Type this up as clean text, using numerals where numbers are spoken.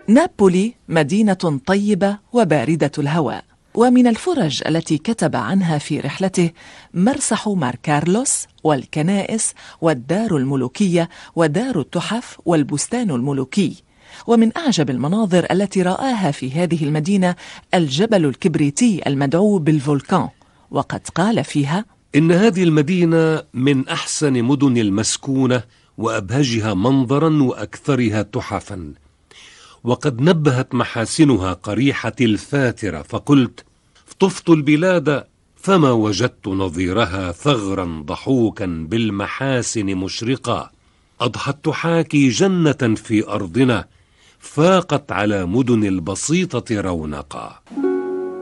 نابولي مدينة طيبة وباردة الهواء، ومن الفرج التي كتب عنها في رحلته مرسح مار كارلوس والكنائس والدار الملوكية ودار التحف والبستان الملوكي. ومن أعجب المناظر التي رآها في هذه المدينة الجبل الكبريتي المدعو بالفولكان، وقد قال فيها: إن هذه المدينة من أحسن مدن المسكونة وأبهجها منظرا وأكثرها تحفا، وقد نبهت محاسنها قريحة الفاترة، فقلت: طفت البلاد فما وجدت نظيرها ثغرا ضحوكا بالمحاسن مشرقا، أضحت تحاكي جنة في أرضنا، فاقت على مدن البسيطة رونقا.